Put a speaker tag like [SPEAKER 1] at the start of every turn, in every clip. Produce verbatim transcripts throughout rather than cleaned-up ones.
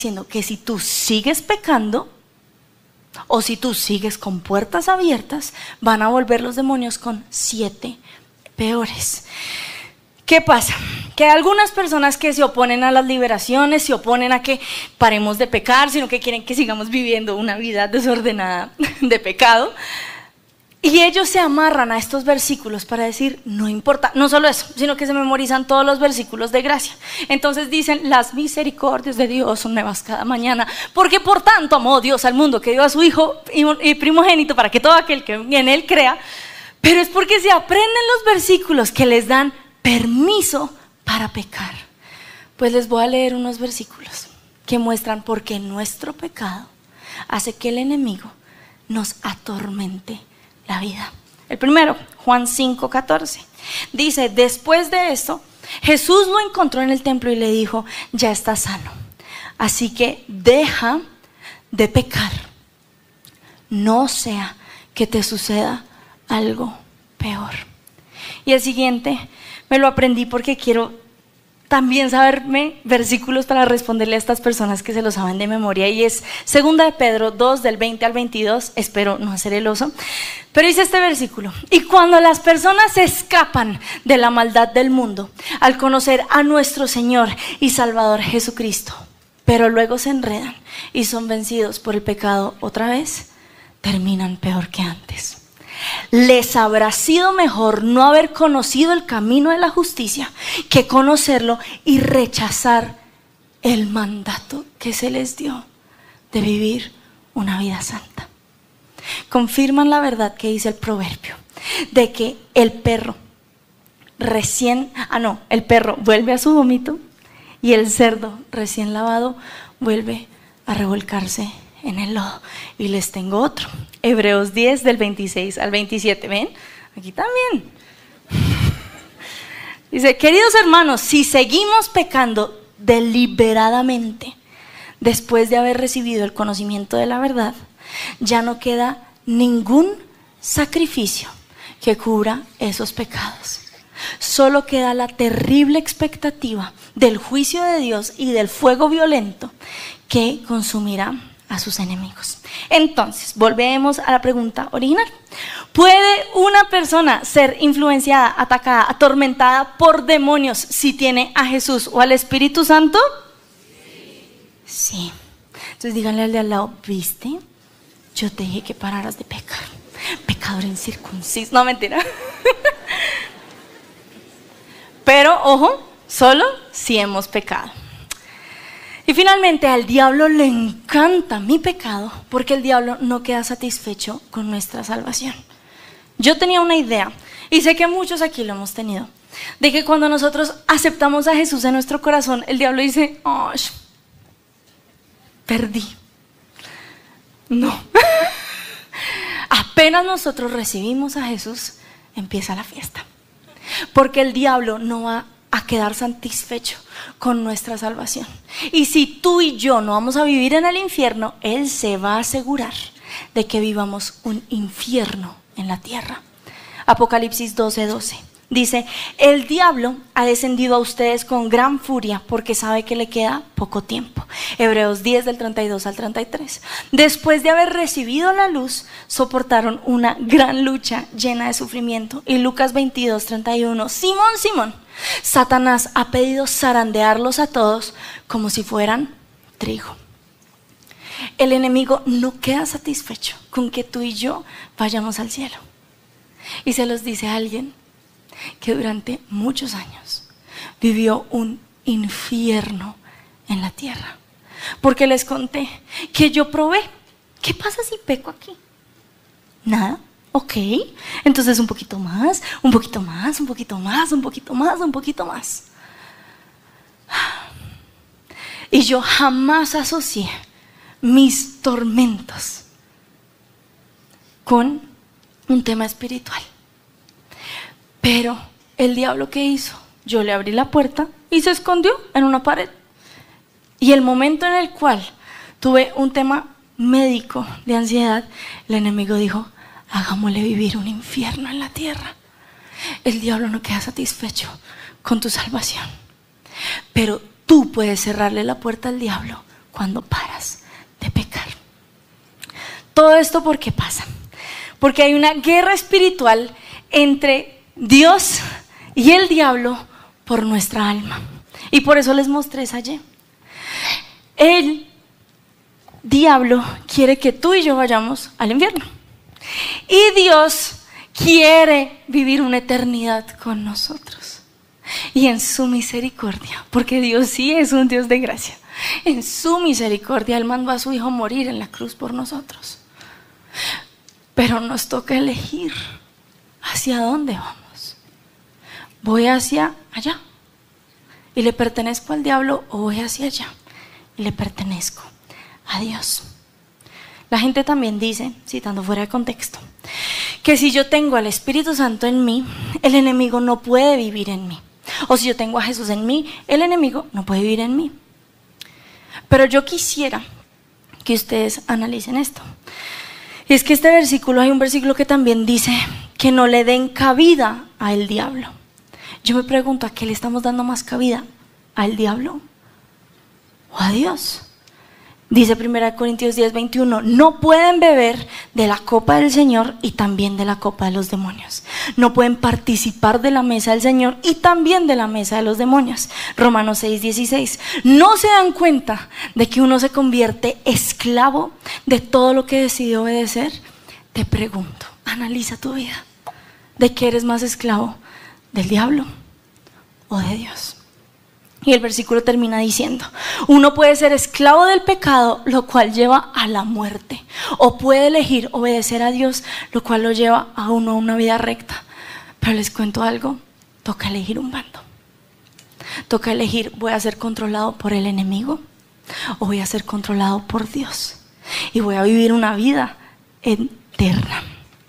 [SPEAKER 1] diciendo que si tú sigues pecando o si tú sigues con puertas abiertas, van a volver los demonios con siete peores. ¿Qué pasa? Que hay algunas personas que se oponen a las liberaciones, se oponen a que paremos de pecar, sino que quieren que sigamos viviendo una vida desordenada de pecado. Y ellos se amarran a estos versículos para decir, no importa, no solo eso, sino que se memorizan todos los versículos de gracia. Entonces dicen, las misericordias de Dios son nuevas cada mañana, porque por tanto amó Dios al mundo, que dio a su Hijo y primogénito para que todo aquel que en Él crea. Pero es porque se aprenden los versículos que les dan permiso para pecar. Pues les voy a leer unos versículos que muestran por qué nuestro pecado hace que el enemigo nos atormente la vida. El primero, Juan cinco catorce, dice: después de esto, Jesús lo encontró en el templo y le dijo, ya está sano, así que deja de pecar, no sea que te suceda algo peor. Y el siguiente me lo aprendí porque quiero también saberme versículos para responderle a estas personas que se lo saben de memoria, y es segunda de Pedro dos del veinte al veintidós. Espero no hacer el oso, pero dice este versículo: y cuando las personas se escapan de la maldad del mundo al conocer a nuestro Señor y Salvador Jesucristo, pero luego se enredan y son vencidos por el pecado otra vez, terminan peor que antes. Les habrá sido mejor no haber conocido el camino de la justicia que conocerlo y rechazar el mandato que se les dio de vivir una vida santa. Confirman la verdad que dice el proverbio de que el perro recién, ah no, el perro vuelve a su vómito y el cerdo recién lavado vuelve a revolcarse en el lodo. Y les tengo otro, Hebreos diez del veintiséis al veintisiete. ¿Ven? Aquí también dice: queridos hermanos, si seguimos pecando deliberadamente después de haber recibido el conocimiento de la verdad, ya no queda ningún sacrificio que cubra esos pecados. Solo queda la terrible expectativa del juicio de Dios y del fuego violento que consumirá a sus enemigos. Entonces, volvemos a la pregunta original. ¿Puede una persona ser influenciada, atacada, atormentada por demonios si tiene a Jesús o al Espíritu Santo? Sí. Entonces díganle al de al lado: ¿viste? Yo te dije que pararas de pecar. Pecador incircunciso. No, mentira. Pero, ojo, solo si hemos pecado. Y finalmente, al diablo le encanta mi pecado, porque el diablo no queda satisfecho con nuestra salvación. Yo tenía una idea, y sé que muchos aquí lo hemos tenido, de que cuando nosotros aceptamos a Jesús en nuestro corazón, el diablo dice: oh, perdí. No. Apenas nosotros recibimos a Jesús, empieza la fiesta. Porque el diablo no va a quedar satisfecho con nuestra salvación. Y si tú y yo no vamos a vivir en el infierno, él se va a asegurar de que vivamos un infierno en la tierra. Apocalipsis doce doce dice: el diablo ha descendido a ustedes con gran furia porque sabe que le queda poco tiempo. Hebreos diez del treinta y dos al treinta y tres. Después de haber recibido la luz, soportaron una gran lucha llena de sufrimiento. Y Lucas veintidós treinta y uno: Simón, Simón, Satanás ha pedido zarandearlos a todos como si fueran trigo. El enemigo no queda satisfecho con que tú y yo vayamos al cielo. Y se los dice a alguien que durante muchos años vivió un infierno en la tierra. Porque les conté que yo probé. ¿Qué pasa si peco aquí? Nada. Ok, entonces un poquito más, un poquito más, un poquito más, un poquito más, un poquito más. Y yo jamás asocié mis tormentos con un tema espiritual. Pero el diablo, ¿qué hizo? Yo le abrí la puerta y se escondió en una pared. Y el momento en el cual tuve un tema médico de ansiedad, el enemigo dijo: hagámosle vivir un infierno en la tierra. El diablo no queda satisfecho con tu salvación, pero tú puedes cerrarle la puerta al diablo cuando paras de pecar. Todo esto, ¿por qué pasa? Porque hay una guerra espiritual entre Dios y el diablo por nuestra alma. Y por eso les mostré esa ayer. El diablo quiere que tú y yo vayamos al infierno. Y Dios quiere vivir una eternidad con nosotros. Y en su misericordia, porque Dios sí es un Dios de gracia, en su misericordia Él mandó a su Hijo morir en la cruz por nosotros. Pero nos toca elegir hacia dónde vamos. ¿Voy hacia allá y le pertenezco al diablo, o voy hacia allá y le pertenezco a Dios? La gente también dice, citando fuera de contexto, que si yo tengo al Espíritu Santo en mí, el enemigo no puede vivir en mí. O si yo tengo a Jesús en mí, el enemigo no puede vivir en mí. Pero yo quisiera que ustedes analicen esto. Y es que este versículo, hay un versículo que también dice que no le den cabida al diablo. Yo me pregunto, ¿a qué le estamos dando más cabida? ¿Al diablo o a Dios? Dice primera Corintios diez, veintiuno, no pueden beber de la copa del Señor y también de la copa de los demonios. No pueden participar de la mesa del Señor y también de la mesa de los demonios. Romanos seis, dieciséis, ¿no se dan cuenta de que uno se convierte esclavo de todo lo que decidió obedecer? Te pregunto, analiza tu vida. ¿De qué eres más esclavo? ¿Del diablo o de Dios? Y el versículo termina diciendo, uno puede ser esclavo del pecado, lo cual lleva a la muerte, o puede elegir obedecer a Dios, lo cual lo lleva a uno a una vida recta. Pero les cuento algo, toca elegir un bando. Toca elegir, voy a ser controlado por el enemigo o voy a ser controlado por Dios, y voy a vivir una vida eterna.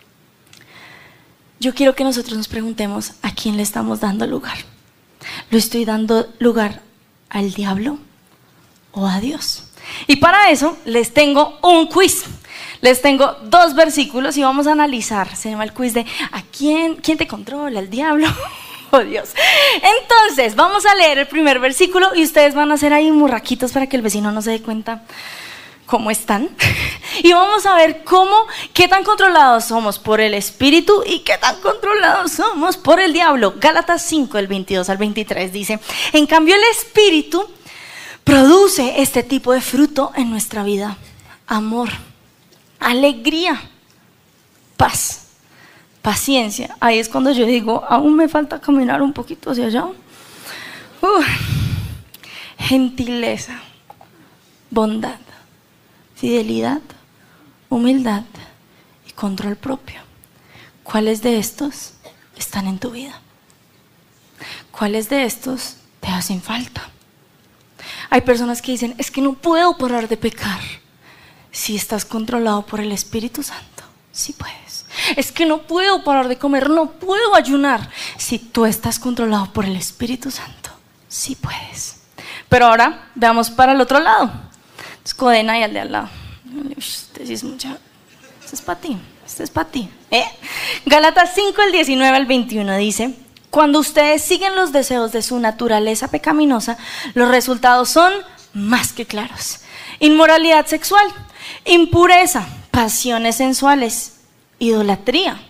[SPEAKER 1] Yo quiero que nosotros nos preguntemos, ¿a quién le estamos dando lugar? ¿Lo estoy dando lugar al diablo o a Dios? Y para eso les tengo un quiz. Les tengo dos versículos y vamos a analizar. Se llama el quiz de ¿a quién, quién te controla? ¿El diablo o Dios? Entonces vamos a leer el primer versículo y ustedes van a hacer ahí murraquitos para que el vecino no se dé cuenta cómo están. Y vamos a ver cómo, qué tan controlados somos por el Espíritu y qué tan controlados somos por el diablo. Gálatas cinco, del veintidós al veintitrés dice, en cambio el Espíritu produce este tipo de fruto en nuestra vida: amor, alegría, paz, paciencia. Ahí es cuando yo digo, aún me falta caminar un poquito hacia allá. Uh, gentileza, bondad, fidelidad, humildad y control propio. ¿Cuáles de estos están en tu vida? ¿Cuáles de estos te hacen falta? Hay personas que dicen, es que no puedo parar de pecar. Si estás controlado por el Espíritu Santo, sí puedes. Es que no puedo parar de comer, no puedo ayunar. Si tú estás controlado por el Espíritu Santo, sí puedes. Pero ahora veamos para el otro lado. Escodena y al de al lado. Este sí es mucha. Este es para ti. Este es para ti. ¿Eh? Gálatas cinco, el diecinueve al veintiuno dice: cuando ustedes siguen los deseos de su naturaleza pecaminosa, los resultados son más que claros: inmoralidad sexual, impureza, pasiones sensuales, idolatría,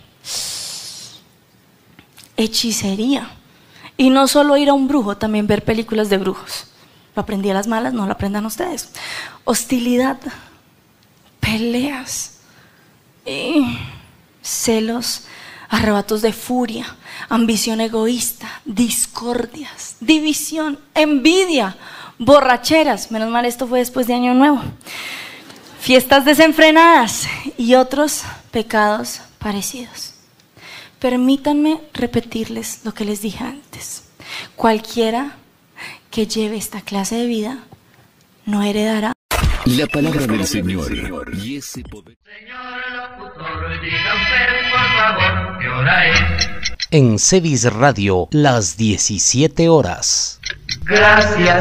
[SPEAKER 1] hechicería. Y no solo ir a un brujo, también ver películas de brujos. Lo aprendí a las malas, no lo aprendan ustedes. Hostilidad, peleas, y celos, arrebatos de furia, ambición egoísta, discordias, división, envidia, borracheras. Menos mal esto fue después de Año Nuevo. Fiestas desenfrenadas y otros pecados parecidos. Permítanme repetirles lo que les dije antes. Cualquiera que lleve esta clase de vida no heredará
[SPEAKER 2] la palabra del Señor y ese poder.
[SPEAKER 3] Señor locutor, diga usted por favor qué hora es.
[SPEAKER 4] En Cevis Radio, las diecisiete horas.
[SPEAKER 3] Gracias.